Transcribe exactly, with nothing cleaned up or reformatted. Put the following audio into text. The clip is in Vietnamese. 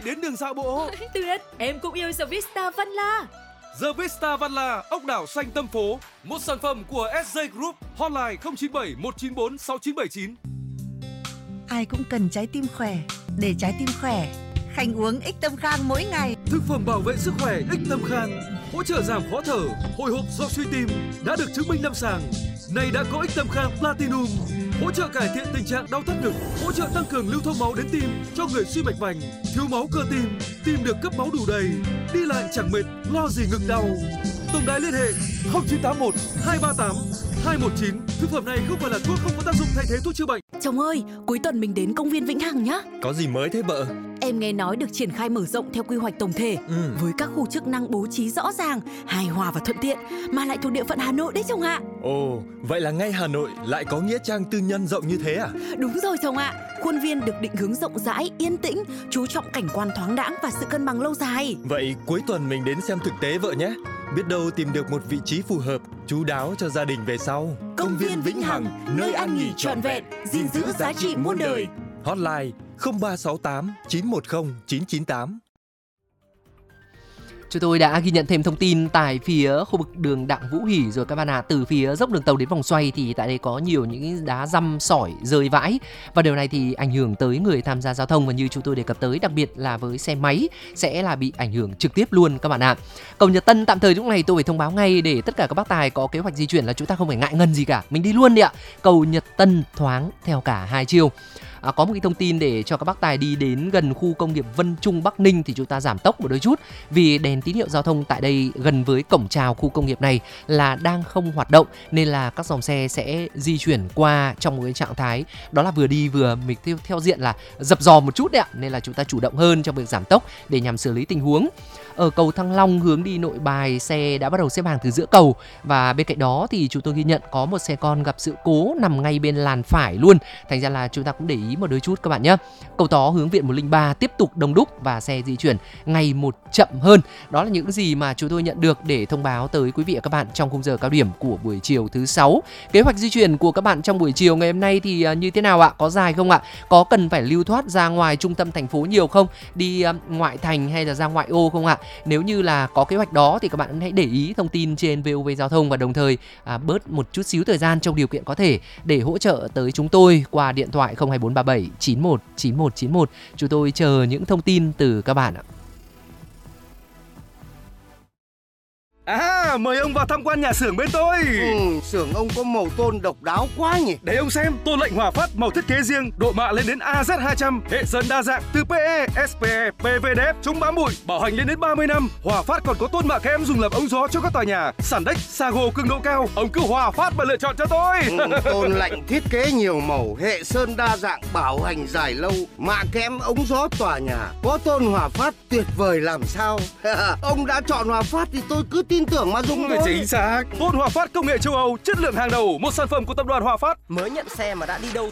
đến đường dạo bộ. Tuyệt, em cũng yêu The Vista Văn La. The Vista Văn La, ốc đảo xanh tâm phố, một sản phẩm của ét gi Group, hotline không chín bảy một chín bốn sáu chín bảy chín. Ai cũng cần trái tim khỏe. Để trái tim khỏe, Khanh uống Ích Tâm Khang mỗi ngày. Thực phẩm bảo vệ sức khỏe Ích Tâm Khang, hỗ trợ giảm khó thở, hồi hộp do suy tim, đã được chứng minh lâm sàng. Nay đã có Ích Tâm Khang Platinum, hỗ trợ cải thiện tình trạng đau thắt ngực, hỗ trợ tăng cường lưu thông máu đến tim cho người suy mạch vành, thiếu máu cơ tim, tim được cấp máu đủ đầy, đi lại chẳng mệt, lo gì ngực đau. Tổng đài liên hệ không chín tám một hai ba tám hai một chín. Thực phẩm này không phải là thuốc, không có tác dụng thay thế thuốc chữa bệnh. Chồng ơi, cuối tuần mình đến công viên Vĩnh Hằng nhá. Có gì mới thế vợ? Em nghe nói được triển khai mở rộng theo quy hoạch tổng thể, Ừ. với các khu chức năng bố trí rõ ràng, hài hòa và thuận tiện, mà lại thuộc địa phận Hà Nội đấy chồng ạ. Ồ, vậy là ngay Hà Nội lại có nghĩa trang tư nhân rộng như thế à? Đúng rồi chồng ạ. Khuôn viên được định hướng rộng rãi, yên tĩnh, chú trọng cảnh quan thoáng đãng và sự cân bằng lâu dài. Vậy cuối tuần mình đến xem thực tế vợ nhé. Biết đâu tìm được một vị trí phù hợp, chu đáo cho gia đình về sau. Công viên Vĩnh Hằng, nơi ăn nghỉ trọn vẹn, gìn giữ giá trị muôn đời. Hotline không ba sáu tám chín một không chín chín tám. Chúng tôi đã ghi nhận thêm thông tin tại phía khu vực đường Đặng Vũ Hỷ rồi các bạn ạ. À, từ phía dốc đường tàu đến vòng xoay thì tại đây có nhiều những đá dăm sỏi rơi vãi, và điều này thì ảnh hưởng tới người tham gia giao thông, và như chúng tôi đề cập tới, đặc biệt là với xe máy sẽ là bị ảnh hưởng trực tiếp luôn các bạn ạ. À. Cầu Nhật Tân tạm thời lúc này tôi phải thông báo ngay để tất cả các bác tài có kế hoạch di chuyển là chúng ta không phải ngại ngần gì cả, mình đi luôn đi ạ. Cầu Nhật Tân thoáng theo cả hai chiều. À, có một cái thông tin để cho các bác tài đi đến gần khu công nghiệp Vân Trung Bắc Ninh thì chúng ta giảm tốc một đôi chút, vì đèn tín hiệu giao thông tại đây gần với cổng chào khu công nghiệp này là đang không hoạt động, nên là các dòng xe sẽ di chuyển qua trong một cái trạng thái đó là vừa đi vừa mình theo, theo diện là dập dò một chút đấy ạ, nên là chúng ta chủ động hơn trong việc giảm tốc để nhằm xử lý tình huống. Ở cầu Thăng Long hướng đi Nội Bài, xe đã bắt đầu xếp hàng từ giữa cầu, và bên cạnh đó thì chúng tôi ghi nhận có một xe con gặp sự cố nằm ngay bên làn phải luôn, thành ra là chúng ta cũng để ý một đôi chút các bạn nhé. Cầu Tó hướng Viện một không ba tiếp tục đông đúc và xe di chuyển ngày một chậm hơn. Đó là những gì mà chúng tôi nhận được để thông báo tới quý vị và các bạn trong khung giờ cao điểm của buổi chiều thứ sáu. Kế hoạch di chuyển của các bạn trong buổi chiều ngày hôm nay thì như thế nào ạ? Có dài không ạ? Có cần phải lưu thoát ra ngoài trung tâm thành phố nhiều không? Đi ngoại thành hay là ra ngoại ô không ạ? Nếu như là có kế hoạch đó thì các bạn hãy để ý thông tin trên vê o vê Giao thông, và đồng thời à, bớt một chút xíu thời gian trong điều kiện có thể để hỗ trợ tới chúng tôi qua điện thoại không hai bốn ba bảy chín một chín một chín một. Chúng tôi chờ những thông tin từ các bạn ạ. À, mời ông vào tham quan nhà xưởng bên tôi. Ừ, xưởng ông có màu tôn độc đáo quá nhỉ. Để ông xem, tôn lệnh Hòa Phát màu thiết kế riêng, độ mạ lên đến a zét hai trăm, hệ sơn đa dạng từ pê e, ét pê e, pê vê đê ép, chống bám bụi, bảo hành lên đến ba mươi năm. Hòa Phát còn có tôn mạ kem dùng làm ống gió cho các tòa nhà, sàn đếch, Sago cường độ cao. Ông cứ Hòa Phát mà lựa chọn cho tôi. Ừ, tôn lệnh thiết kế nhiều màu, hệ sơn đa dạng, bảo hành dài lâu, mạ kém ống gió tòa nhà. Có tôn Hòa Phát tuyệt vời làm sao. Ông đã chọn Hòa Phát thì tôi cứ tin tưởng mà dùng thôi. Chính xác. Tôn Hòa Phát công nghệ châu Âu, chất lượng hàng đầu, một sản phẩm của tập đoàn Hòa Phát. Mới nhận xe mà đã đi đâu